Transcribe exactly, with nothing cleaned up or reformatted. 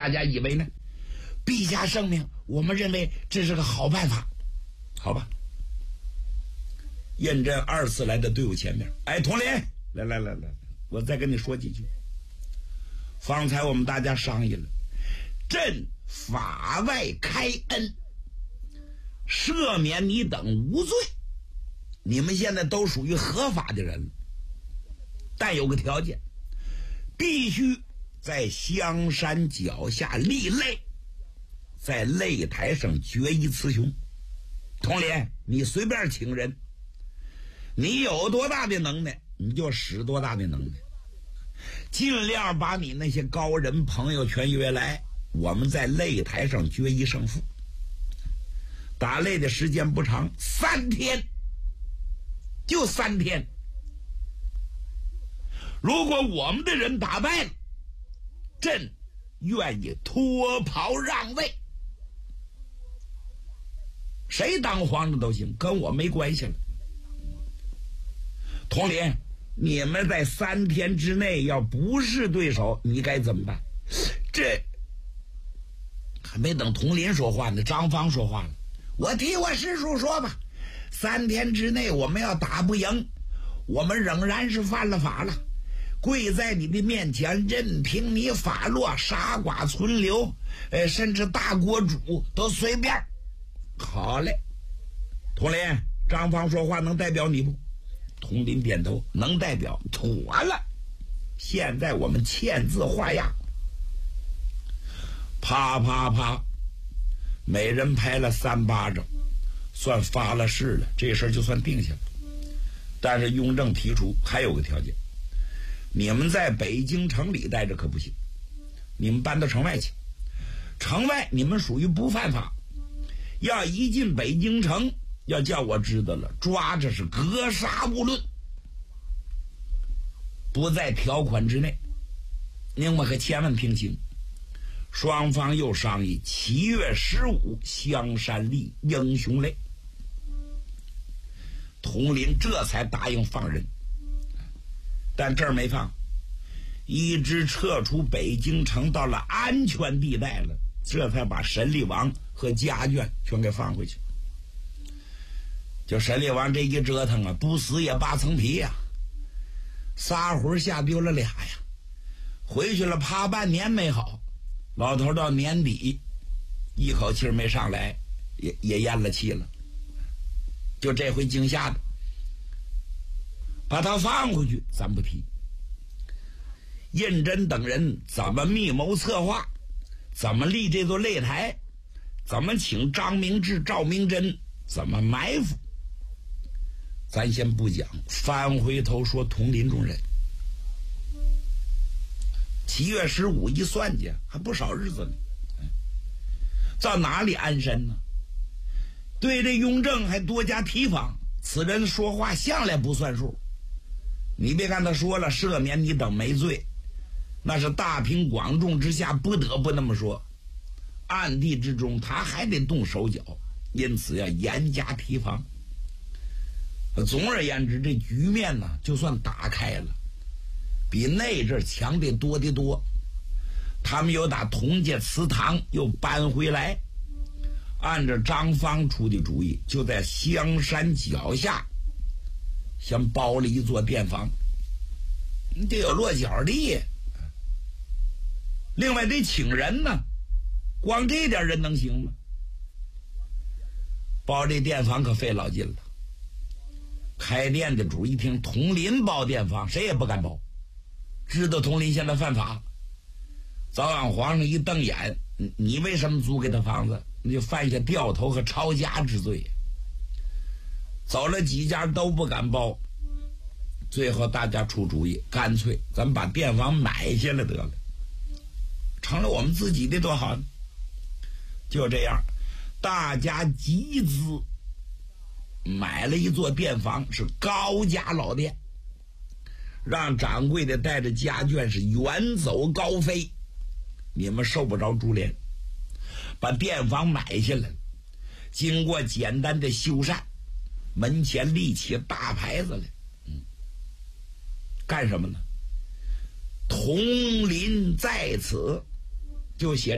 大家以为呢？陛下圣明，我们认为这是个好办法。好吧。胤禛二次来到队伍前面，哎，统领，来来来来，我再跟你说几句。方才我们大家商议了，朕法外开恩，赦免你等无罪，你们现在都属于合法的人了，但有个条件，必须在香山脚下立擂，在擂台上决一雌雄。统领，你随便请人，你有多大的能耐你就使多大的能耐，尽量把你那些高人朋友全约来，我们在擂台上决一胜负。打擂的时间不长，三天，就三天。如果我们的人打败了，朕愿意脱袍让位，谁当皇上都行，跟我没关系了。统领，你们在三天之内要不是对手，你该怎么办？这还没等统领说话呢，张方说话了，我替我师叔说吧，三天之内我们要打不赢，我们仍然是犯了法了，跪在你的面前，任凭你发落，杀剐存留，呃，甚至大国主都随便。好嘞，统领，张方说话能代表你不？统领点头，能代表，妥了。现在我们签字画押，啪啪啪，每人拍了三巴掌，算发了誓了，这事儿就算定下了。但是雍正提出还有个条件，你们在北京城里待着可不行，你们搬到城外去，城外你们属于不犯法，要一进北京城，要叫我知道了，抓着是格杀勿论，不在条款之内。您们可千万听清。双方又商议七月十五香山立英雄擂，统领这才答应放人。但这儿没放，一直撤出北京城到了安全地带了，这才把沈厉王和家眷全给放回去。就沈厉王这一折腾啊，不死也扒层皮呀、啊，仨魂吓丢了俩呀，回去了爬半年没好，老头到年底一口气没上来，也也咽了气了。就这回惊吓的，把他放回去咱不提。胤禛等人怎么密谋策划，怎么立这座擂台，怎么请张明志、赵明贞，怎么埋伏，咱先不讲，翻回头说统领中人。七月十五一算计，还不少日子呢，到哪里安身呢？对这雍正还多加提防，此人说话向来不算数。你别看他说了赦免你等没罪，那是大庭广众之下不得不那么说，暗地之中他还得动手脚，因此要严加提防。总而言之，这局面呢就算打开了，比那阵强得多得多。他们又打同界祠堂又搬回来，按照张方出的主意，就在香山脚下先包了一座店房，你得有落脚地，另外得请人呢，光这点人能行吗？包这店房可费老劲了。开店的主一听统领包店房，谁也不敢包，知道统领现在犯法，早晚皇上一瞪眼，你为什么租给他房子？你就犯下掉头和抄家之罪。走了几家都不敢包，最后大家出主意，干脆咱们把店房买下来得了，成了我们自己的多好呢。就这样，大家集资买了一座店房，是高家老店，让掌柜的带着家眷是远走高飞，你们受不着株连。把店房买下来，经过简单的修缮，门前立起大牌子来，嗯，干什么呢？统领在此，就写